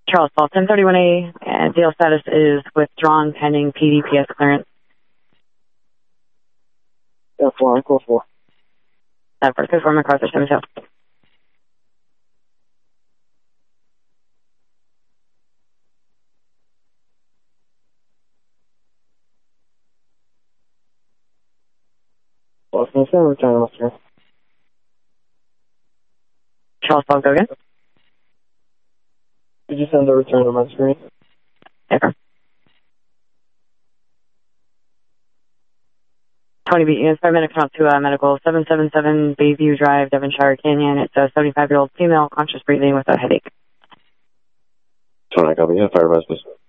Charles Paul, 1031A, and deal status is withdrawn pending PDPS clearance. Yeah, flying, close 4. That first before MacArthur, 7-7. Boston 7, return to my screen. Charles Paul, go again. Could you send a return to my screen? Okay. 20 B, units 5 minutes count to medical 777 Bayview Drive, Devonshire Canyon. It's a 75-year-old female, conscious breathing with a headache. 20, copy. Yeah, fire advice, please.